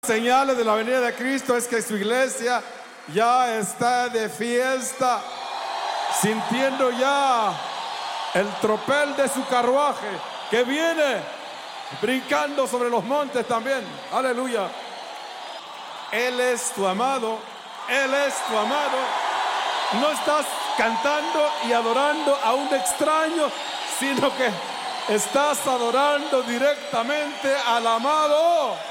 Señales de la venida de Cristo es que su iglesia ya está de fiesta, sintiendo ya el tropel de su carruaje que viene brincando sobre los montes también. Aleluya. Él es tu amado, Él es tu amado. No estás cantando y adorando a un extraño, sino que estás adorando directamente al amado.